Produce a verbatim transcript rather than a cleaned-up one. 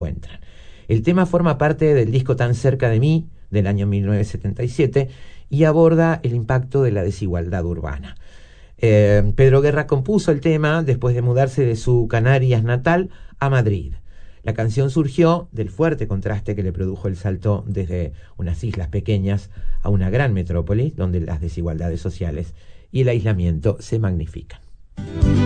encuentran. El tema forma parte del disco Tan cerca de mí, del año mil novecientos setenta y siete, y aborda el impacto de la desigualdad urbana. Eh, Pedro Guerra compuso el tema después de mudarse de su Canarias natal a Madrid. La canción surgió del fuerte contraste que le produjo el salto desde unas islas pequeñas a una gran metrópoli, donde las desigualdades sociales y el aislamiento se magnifican.